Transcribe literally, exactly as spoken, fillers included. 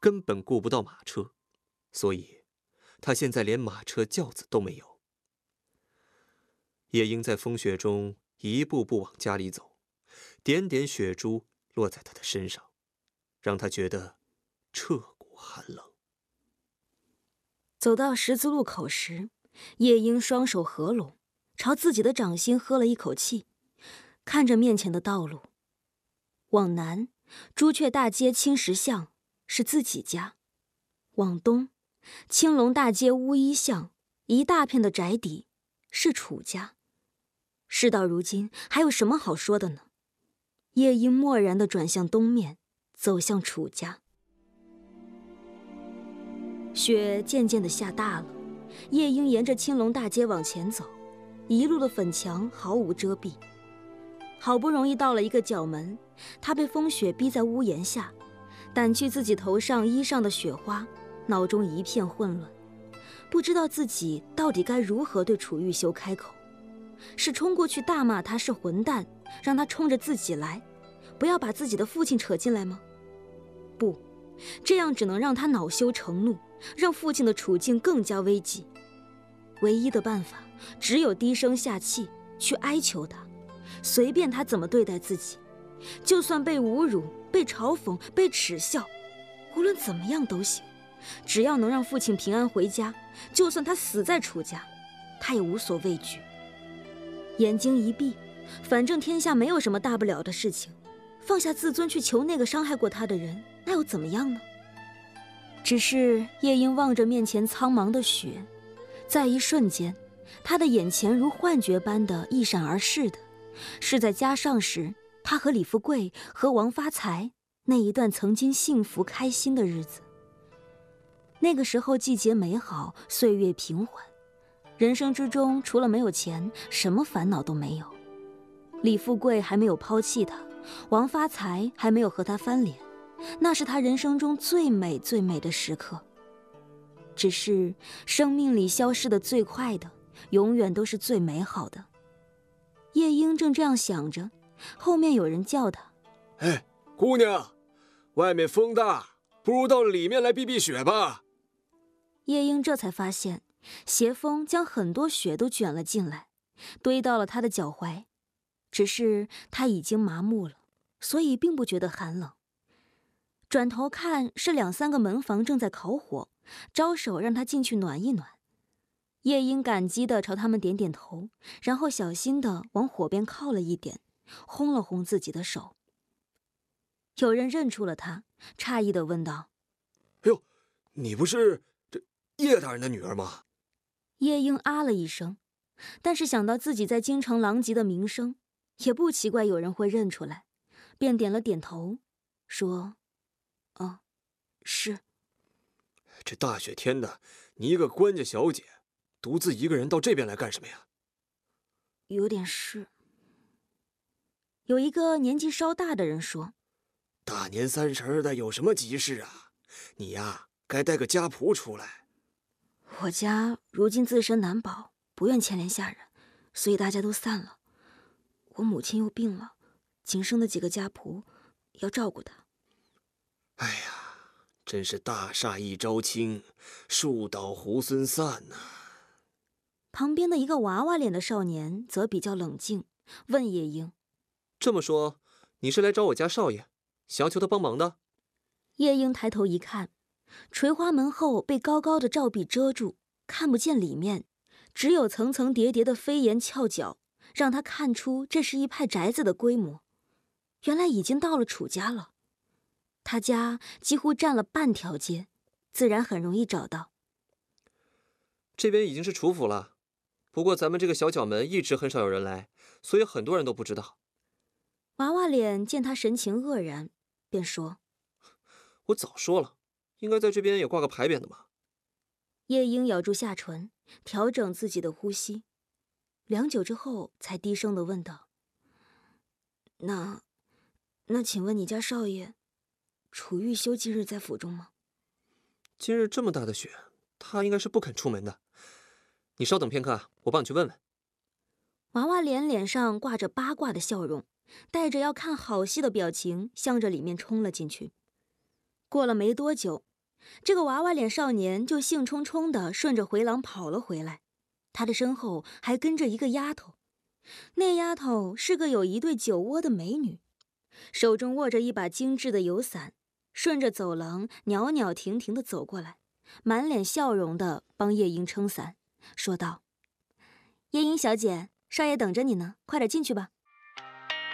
根本顾不到马车，所以他现在连马车轿子都没有。夜莺在风雪中一步步往家里走，点点雪珠落在他的身上，让他觉得彻骨寒冷。 走到十字路口时，夜莺双手合拢，朝自己的掌心喝了一口气，看着面前的道路。往南，朱雀大街青石巷是自己家；往东，青龙大街乌衣巷一大片的宅邸是楚家。事到如今，还有什么好说的呢？夜莺漠然地转向东面，走向楚家。雪渐渐地下大了，夜莺沿着青龙大街往前走，一路的粉墙毫无遮蔽。好不容易到了一个角门，他被风雪逼在屋檐下，掸去自己头上衣上的雪花，脑中一片混乱，不知道自己到底该如何对楚玉修开口。是冲过去大骂他是混蛋，让他冲着自己来，不要把自己的父亲扯进来吗？不，这样只能让他恼羞成怒，让父亲的处境更加危急。唯一的办法只有低声下气去哀求他，随便他怎么对待自己，就算被侮辱、被嘲讽、被耻笑，无论怎么样都行，只要能让父亲平安回家，就算他死在楚家，他也无所畏惧。眼睛一闭，反正天下没有什么大不了的事情，放下自尊去求那个伤害过他的人，那又怎么样呢？只是夜莺望着面前苍茫的雪，在一瞬间，他的眼前如幻觉般的一闪而逝的，是在家上时，他和李富贵和王发财那一段曾经幸福开心的日子。那个时候季节美好，岁月平缓，人生之中除了没有钱，什么烦恼都没有。李富贵还没有抛弃他，王发财还没有和他翻脸，那是他人生中最美最美的时刻。只是生命里消失的最快的，永远都是最美好的。夜莺正这样想着，后面有人叫他：“ 哎，姑娘，外面风大，不如到里面来避避雪吧。” 夜莺这才发现，斜风将很多雪都卷了进来，堆到了他的脚踝。只是他已经麻木了，所以并不觉得寒冷。转头看，是两三个门房正在烤火，招手让他进去暖一暖。夜莺感激地朝他们点点头，然后小心地往火边靠了一点，烘了烘自己的手。有人认出了他，诧异地问道：“ 哎呦，你不是这叶大人的女儿吗？” 夜莺啊了一声，但是想到自己在京城狼藉的名声，也不奇怪有人会认出来，便点了点头，说：“哦，是。” 这大雪天的，你一个官家小姐，独自一个人到这边来干什么呀？ 有点事。有一个年纪稍大的人说：“ 大年三十的有什么急事啊？你呀，该带个家仆出来。” 我家如今自身难保，不愿牵连下人，所以大家都散了。我母亲又病了，仅剩的几个家仆要照顾她。 哎呀，真是大厦一朝倾，树倒猢狲散呐、啊！ 旁边的一个娃娃脸的少年则比较冷静，问夜莺：“ 这么说，你是来找我家少爷，想要求他帮忙的？” 夜莺抬头一看，垂花门后被高高的罩壁遮住，看不见里面，只有层层叠叠的飞檐翘角，让他看出这是一派宅子的规模。原来已经到了楚家了。他家几乎占了半条街，自然很容易找到。 这边已经是楚府了，不过咱们这个小角门一直很少有人来，所以很多人都不知道。 娃娃脸见他神情愕然，便说：“ 我早说了，应该在这边也挂个牌匾的嘛。” 夜莺咬住下唇，调整自己的呼吸，良久之后才低声地问道：“那，那请问你家少爷，楚玉修今日在府中吗？”“ 今日这么大的雪，他应该是不肯出门的。你稍等片刻啊，我帮你去问问。” 娃娃脸脸上挂着八卦的笑容，带着要看好戏的表情，向着里面冲了进去。过了没多久， 这个娃娃脸少年就兴冲冲地顺着回廊跑了回来，他的身后还跟着一个丫头。那丫头是个有一对酒窝的美女，手中握着一把精致的油伞，顺着走廊袅袅婷婷地走过来，满脸笑容地帮夜莺撑伞，说道：“夜莺小姐，少爷等着你呢，快点进去吧。”